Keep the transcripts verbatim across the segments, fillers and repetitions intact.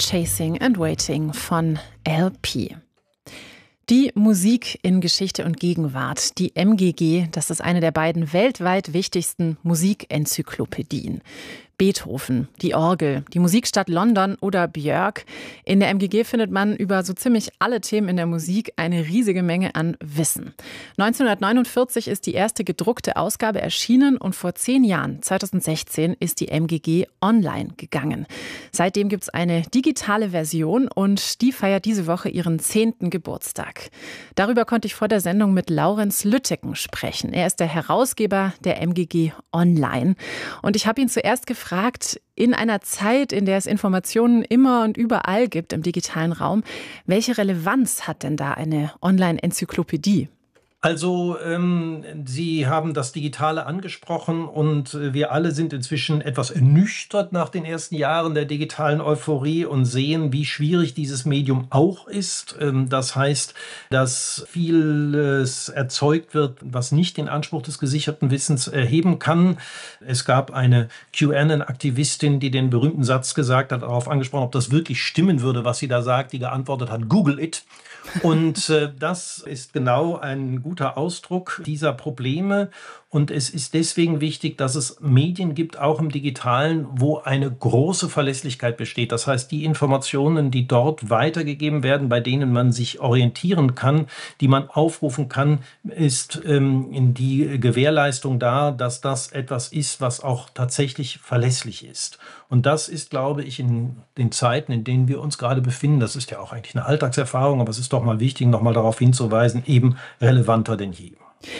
Chasing and Waiting von L P. Die Musik in Geschichte und Gegenwart, die M G G, das ist eine der beiden weltweit wichtigsten Musikenzyklopädien. Beethoven, die Orgel, die Musikstadt London oder Björk. In der M G G findet man über so ziemlich alle Themen in der Musik eine riesige Menge an Wissen. neunzehnhundertneunundvierzig ist die erste gedruckte Ausgabe erschienen und vor zehn Jahren, zweitausendsechzehn, ist die M G G online gegangen. Seitdem gibt es eine digitale Version und die feiert diese Woche ihren zehnten Geburtstag. Darüber konnte ich vor der Sendung mit Laurenz Lütteken sprechen. Er ist der Herausgeber der M G G Online. Und ich habe ihn zuerst gefragt, gefragt, in einer Zeit, in der es Informationen immer und überall gibt im digitalen Raum, welche Relevanz hat denn da eine Online-Enzyklopädie? Also ähm, Sie haben das Digitale angesprochen und äh, wir alle sind inzwischen etwas ernüchtert nach den ersten Jahren der digitalen Euphorie und sehen, wie schwierig dieses Medium auch ist. Ähm, das heißt, dass vieles erzeugt wird, was nicht den Anspruch des gesicherten Wissens erheben kann. Es gab eine QAnon-Aktivistin, die den berühmten Satz gesagt hat, darauf angesprochen, ob das wirklich stimmen würde, was sie da sagt, die geantwortet hat, Google it. Und äh, das ist genau ein guter Ausdruck dieser Probleme. Und es ist deswegen wichtig, dass es Medien gibt, auch im Digitalen, wo eine große Verlässlichkeit besteht. Das heißt, die Informationen, die dort weitergegeben werden, bei denen man sich orientieren kann, die man aufrufen kann, ist ähm, in die Gewährleistung da, dass das etwas ist, was auch tatsächlich verlässlich ist. Und das ist, glaube ich, in den Zeiten, in denen wir uns gerade befinden, das ist ja auch eigentlich eine Alltagserfahrung, aber es ist doch mal wichtig, noch mal darauf hinzuweisen, eben relevanter denn je.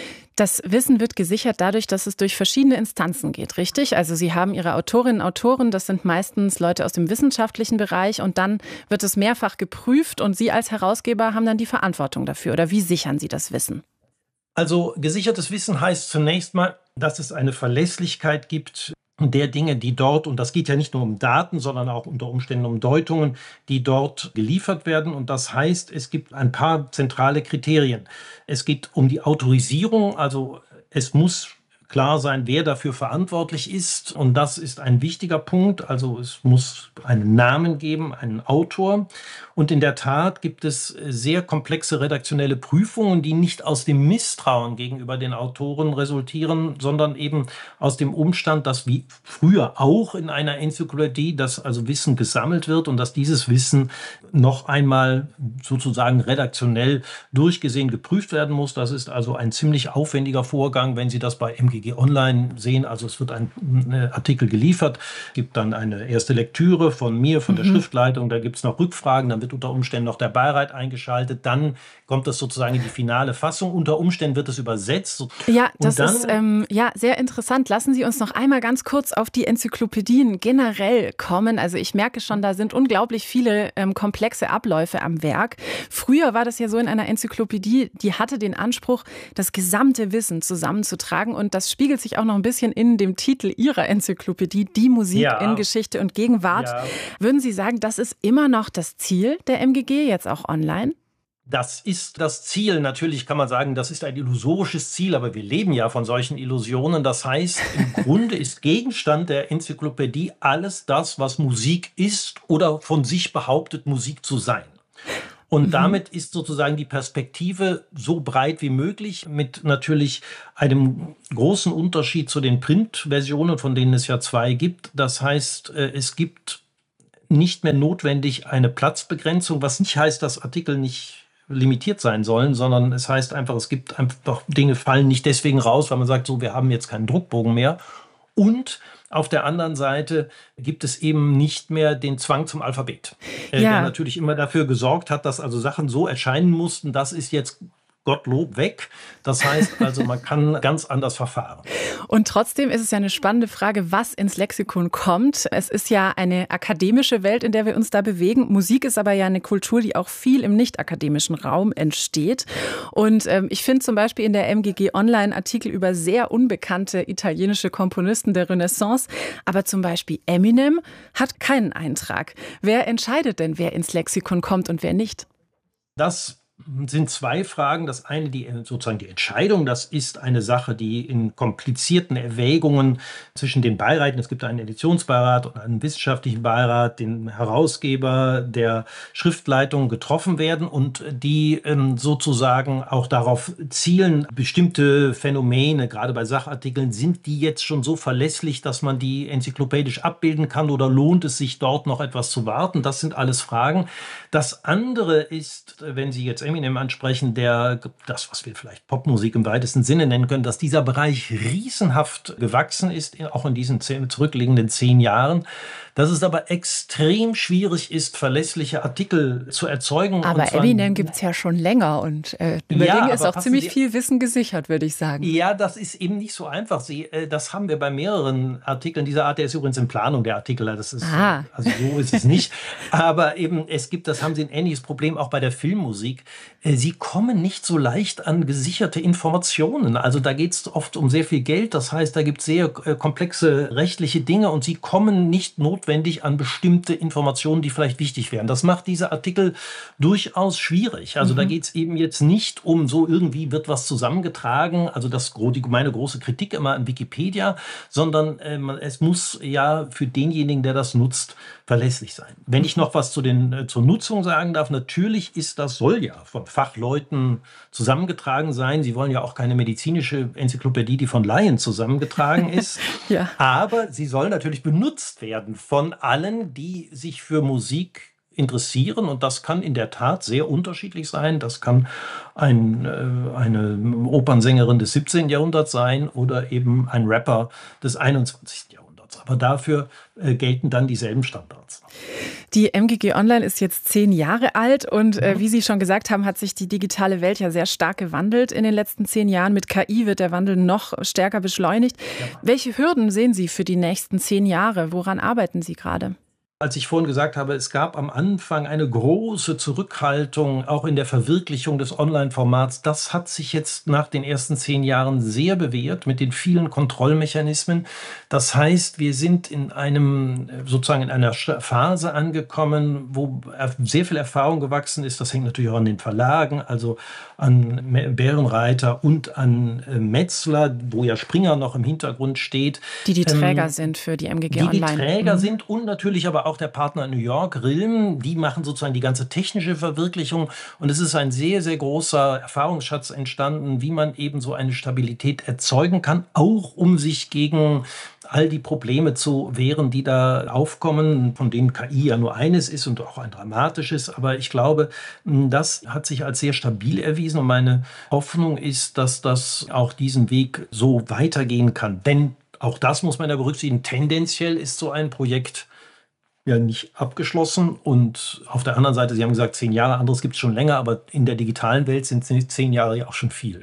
Das Wissen wird gesichert dadurch, dass es durch verschiedene Instanzen geht, richtig? Also Sie haben Ihre Autorinnen und Autoren, das sind meistens Leute aus dem wissenschaftlichen Bereich und dann wird es mehrfach geprüft und Sie als Herausgeber haben dann die Verantwortung dafür. Oder wie sichern Sie das Wissen? Also gesichertes Wissen heißt zunächst mal, dass es eine Verlässlichkeit gibt der Dinge, die dort, und das geht ja nicht nur um Daten, sondern auch unter Umständen um Deutungen, die dort geliefert werden. Und das heißt, es gibt ein paar zentrale Kriterien. Es geht um die Autorisierung, also es muss klar sein, wer dafür verantwortlich ist. Und das ist ein wichtiger Punkt. Also es muss einen Namen geben, einen Autor. Und in der Tat gibt es sehr komplexe redaktionelle Prüfungen, die nicht aus dem Misstrauen gegenüber den Autoren resultieren, sondern eben aus dem Umstand, dass wie früher auch in einer Enzyklopädie, dass also Wissen gesammelt wird und dass dieses Wissen noch einmal sozusagen redaktionell durchgesehen geprüft werden muss. Das ist also ein ziemlich aufwendiger Vorgang, wenn Sie das bei M G G Online sehen. Also es wird ein äh, Artikel geliefert, gibt dann eine erste Lektüre von mir, von der mhm. Schriftleitung, da gibt es noch Rückfragen, dann wird unter Umständen noch der Beirat eingeschaltet, dann kommt es sozusagen in die finale Fassung, unter Umständen wird es übersetzt. Ja, das dann, ist ähm, ja sehr interessant. Lassen Sie uns noch einmal ganz kurz auf die Enzyklopädien generell kommen. Also ich merke schon, da sind unglaublich viele ähm, komplexe Abläufe am Werk. Früher war das ja so in einer Enzyklopädie, die hatte den Anspruch, das gesamte Wissen zusammenzutragen und das spiegelt sich auch noch ein bisschen in dem Titel Ihrer Enzyklopädie, die Musik ja. in Geschichte und Gegenwart. Ja. Würden Sie sagen, das ist immer noch das Ziel der M G G, jetzt auch online? Das ist das Ziel. Natürlich kann man sagen, das ist ein illusorisches Ziel, aber wir leben ja von solchen Illusionen. Das heißt, im Grunde ist Gegenstand der Enzyklopädie alles das, was Musik ist oder von sich behauptet, Musik zu sein. Und mhm. damit ist sozusagen die Perspektive so breit wie möglich, mit natürlich einem großen Unterschied zu den Printversionen, von denen es ja zwei gibt. Das heißt, es gibt nicht mehr notwendig eine Platzbegrenzung, was nicht heißt, dass Artikel nicht limitiert sein sollen, sondern es heißt einfach, es gibt einfach Dinge fallen nicht deswegen raus, weil man sagt, so, wir haben jetzt keinen Druckbogen mehr. Und auf der anderen Seite gibt es eben nicht mehr den Zwang zum Alphabet, ja. der natürlich immer dafür gesorgt hat, dass also Sachen so erscheinen mussten, das ist jetzt Gottlob weg. Das heißt also, man kann ganz anders verfahren. Und trotzdem ist es ja eine spannende Frage, was ins Lexikon kommt. Es ist ja eine akademische Welt, in der wir uns da bewegen. Musik ist aber ja eine Kultur, die auch viel im nicht-akademischen Raum entsteht. Und ähm, ich finde zum Beispiel in der M G G Online Artikel über sehr unbekannte italienische Komponisten der Renaissance. Aber zum Beispiel Eminem hat keinen Eintrag. Wer entscheidet denn, wer ins Lexikon kommt und wer nicht? Das sind zwei Fragen. Das eine, die sozusagen die Entscheidung, das ist eine Sache, die in komplizierten Erwägungen zwischen den Beiräten, es gibt einen Editionsbeirat und einen wissenschaftlichen Beirat, den Herausgeber der Schriftleitung getroffen werden und die ähm, sozusagen auch darauf zielen, bestimmte Phänomene, gerade bei Sachartikeln, sind die jetzt schon so verlässlich, dass man die enzyklopädisch abbilden kann oder lohnt es sich dort noch etwas zu warten? Das sind alles Fragen. Das andere ist, wenn Sie jetzt Eminem ansprechen, der, das, was wir vielleicht Popmusik im weitesten Sinne nennen können, dass dieser Bereich riesenhaft gewachsen ist, auch in diesen zehn, zurückliegenden zehn Jahren, dass es aber extrem schwierig ist, verlässliche Artikel zu erzeugen. Aber Eminem gibt es ja schon länger und äh, über ja, Dinge ist auch ziemlich viel Wissen gesichert, würde ich sagen. Ja, das ist eben nicht so einfach. Sie, äh, das haben wir bei mehreren Artikeln dieser Art. Der ist übrigens in Planung, der Artikel. Das ist, ah. Also so ist es nicht. Aber eben, es gibt, das haben Sie ein ähnliches Problem auch bei der Filmmusik. Äh, Sie kommen nicht so leicht an gesicherte Informationen. Also da geht es oft um sehr viel Geld. Das heißt, da gibt es sehr äh, komplexe rechtliche Dinge und Sie kommen nicht notwendig an bestimmte Informationen, die vielleicht wichtig wären. Das macht diese Artikel durchaus schwierig. Also mhm. da geht es eben jetzt nicht um so irgendwie wird was zusammengetragen, also das die, meine große Kritik immer an Wikipedia, sondern äh, es muss ja für denjenigen, der das nutzt, verlässlich sein. Wenn ich noch was zu den, äh, zur Nutzung sagen darf, natürlich ist das, soll ja von Fachleuten zusammengetragen sein. Sie wollen ja auch keine medizinische Enzyklopädie, die von Laien zusammengetragen ist. ja. Aber sie soll natürlich benutzt werden von allen, die sich für Musik interessieren. Und das kann in der Tat sehr unterschiedlich sein. Das kann ein, äh, eine Opernsängerin des siebzehnten Jahrhunderts sein oder eben ein Rapper des einundzwanzigsten Jahrhunderts. Aber dafür äh, gelten dann dieselben Standards. Die M G G Online ist jetzt zehn Jahre alt und äh, wie Sie schon gesagt haben, hat sich die digitale Welt ja sehr stark gewandelt in den letzten zehn Jahren. Mit K I wird der Wandel noch stärker beschleunigt. Ja. Welche Hürden sehen Sie für die nächsten zehn Jahre? Woran arbeiten Sie gerade? Als ich vorhin gesagt habe, es gab am Anfang eine große Zurückhaltung, auch in der Verwirklichung des Online-Formats. Das hat sich jetzt nach den ersten zehn Jahren sehr bewährt mit den vielen Kontrollmechanismen. Das heißt, wir sind in einem, sozusagen in einer Phase angekommen, wo sehr viel Erfahrung gewachsen ist. Das hängt natürlich auch an den Verlagen, also an Bärenreiter und an Metzler, wo ja Springer noch im Hintergrund steht. Die die Träger ähm, sind für die M G G Online. Die die Träger mhm. sind und natürlich aber auch der Partner in New York, Rilm, die machen sozusagen die ganze technische Verwirklichung. Und es ist ein sehr, sehr großer Erfahrungsschatz entstanden, wie man eben so eine Stabilität erzeugen kann, auch um sich gegen all die Probleme zu wehren, die da aufkommen, von denen K I ja nur eines ist und auch ein dramatisches. Aber ich glaube, das hat sich als sehr stabil erwiesen. Und meine Hoffnung ist, dass das auch diesen Weg so weitergehen kann. Denn auch das muss man ja berücksichtigen. Tendenziell ist so ein Projekt ja nicht abgeschlossen. Und auf der anderen Seite, Sie haben gesagt, zehn Jahre, anderes gibt es schon länger, aber in der digitalen Welt sind zehn Jahre ja auch schon viel.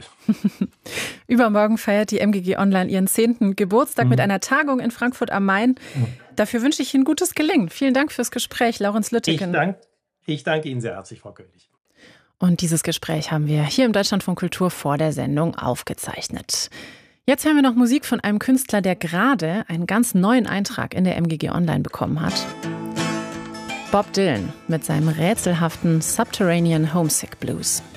Übermorgen feiert die M G G Online ihren zehnten Geburtstag mhm. mit einer Tagung in Frankfurt am Main. Mhm. Dafür wünsche ich Ihnen gutes Gelingen. Vielen Dank fürs Gespräch, Laurens Lüttgen. Ich, dank, ich danke Ihnen sehr herzlich, Frau König. Und dieses Gespräch haben wir hier im Deutschlandfunk Kultur vor der Sendung aufgezeichnet. Jetzt hören wir noch Musik von einem Künstler, der gerade einen ganz neuen Eintrag in der M G G Online bekommen hat. Bob Dylan mit seinem rätselhaften Subterranean Homesick Blues.